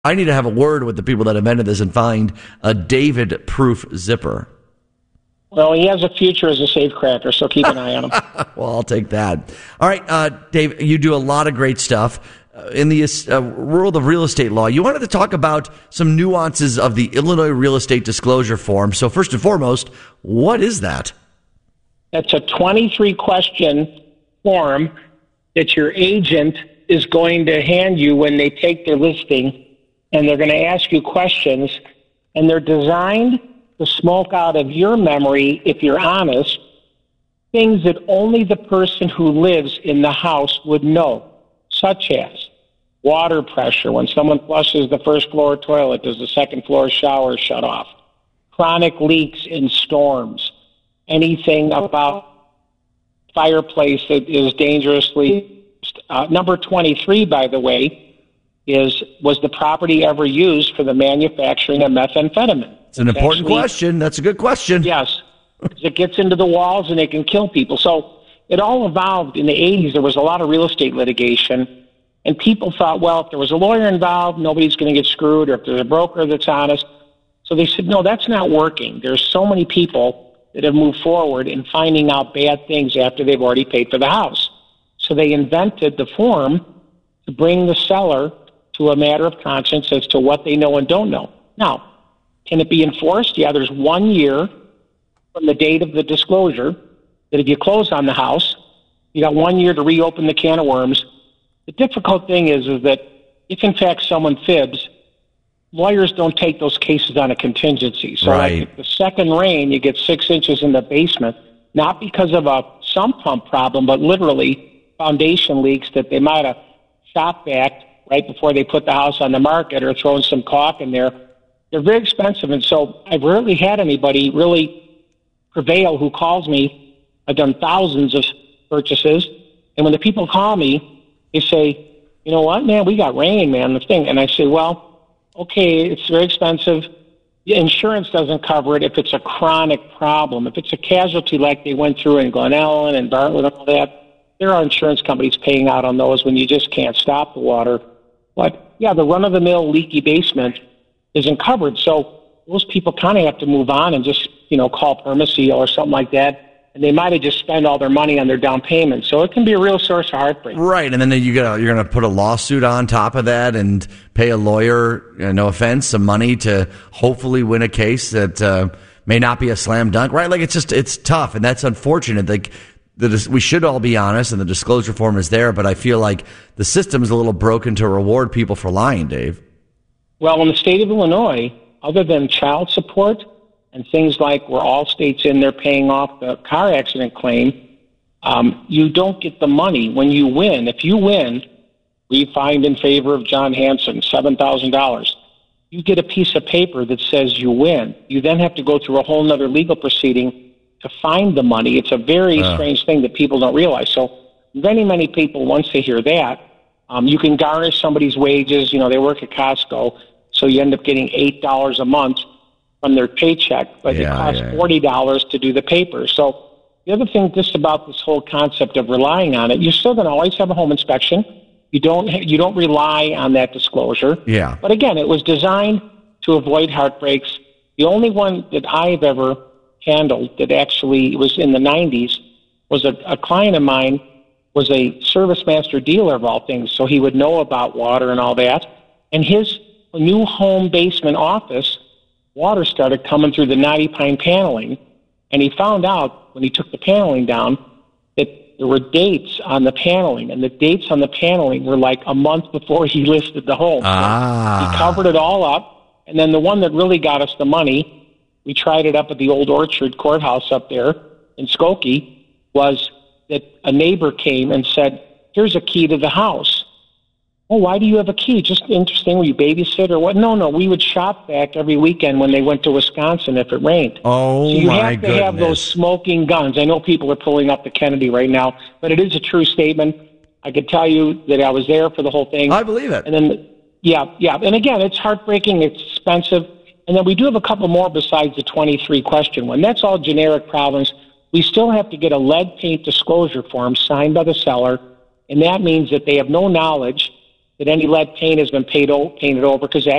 I need to have a word with the people that invented this and find a David-proof zipper. Well, he has a future as a safecracker, so keep an eye on him. Well, I'll take that. All right, Dave, you do a lot of great stuff in the world of real estate law. You wanted to talk about some nuances of the Illinois Real Estate Disclosure Form. So first and foremost, what is that? That's a 23-question form that your agent is going to hand you when they take their listing, and they're going to ask you questions, and they're designed to smoke out of your memory, if you're honest, things that only the person who lives in the house would know, such as water pressure. When someone flushes the first floor toilet, does the second floor shower shut off? Chronic leaks in storms. Anything about fireplace that is dangerously number 23, by the way, was the property ever used for the manufacturing of methamphetamine? It's an important question. That's a good question. Yes. It gets into the walls and it can kill people. So it all evolved in the 80s. There was a lot of real estate litigation, and people thought, well, if there was a lawyer involved, nobody's going to get screwed, or if there's a broker that's honest. So they said, no, that's not working. There's so many people that have moved forward in finding out bad things after they've already paid for the house. So they invented the form to bring the seller to a matter of conscience as to what they know and don't know. Now, can it be enforced? Yeah, there's 1 year from the date of the disclosure that if you close on the house, you got 1 year to reopen the can of worms. The difficult thing is that if, in fact, someone fibs, lawyers don't take those cases on a contingency. So right. Like if the second rain, you get 6 inches in the basement, not because of a sump pump problem, but literally foundation leaks that they might have shot back right before they put the house on the market or thrown some caulk in there. They're very expensive, and so I've rarely had anybody really prevail who calls me. I've done thousands of purchases, and when the people call me, they say, you know what, man, we got rain, man, the thing. And I say, well, okay, it's very expensive. The insurance doesn't cover it if it's a chronic problem. If it's a casualty like they went through in Glen Ellen and Bartlett and all that, there are insurance companies paying out on those when you just can't stop the water. But, yeah, the run-of-the-mill leaky basement isn't covered. So those people kind of have to move on and just, call Permaseal or something like that. And they might have just spent all their money on their down payment. So it can be a real source of heartbreak. Right. And then you're going to put a lawsuit on top of that and pay a lawyer, no offense, some money to hopefully win a case that may not be a slam dunk. Right. Like it's tough. And that's unfortunate. Like we should all be honest, and the disclosure form is there. But I feel like the system is a little broken to reward people for lying, Dave. Well, in the state of Illinois, other than child support and things like where all states in there paying off the car accident claim, you don't get the money when you win. If you win, we find in favor of John Hanson, $7,000. You get a piece of paper that says you win. You then have to go through a whole other legal proceeding to find the money. It's a very strange thing that people don't realize. So many, many people, once they hear that, you can garnish somebody's wages. They work at Costco, so you end up getting $8 a month from their paycheck, but it costs $40 to do the paper. So the other thing just about this whole concept of relying on it, you're still going to always have a home inspection. You don't rely on that disclosure. Yeah. But again, it was designed to avoid heartbreaks. The only one that I've ever handled that actually was in the 90s was a client of mine was a service master dealer of all things, so he would know about water and all that. And his new home basement office, water started coming through the knotty pine paneling, and he found out when he took the paneling down that there were dates on the paneling, and the dates on the paneling were like a month before he listed the home. So he covered it all up, and then the one that really got us the money, we tried it up at the Old Orchard Courthouse up there in Skokie, was that a neighbor came and said, here's a key to the house. Oh, why do you have a key? Just interesting. Were you babysit or what? No, we would shop back every weekend when they went to Wisconsin if it rained. Oh, so you have to have those smoking guns. I know people are pulling up the Kennedy right now, but it is a true statement. I could tell you that I was there for the whole thing. I believe it. And then, yeah. And again, it's heartbreaking. It's expensive. And then we do have a couple more besides the 23-question one. That's all generic problems. We still have to get a lead paint disclosure form signed by the seller, and that means that they have no knowledge that any lead paint has been painted over because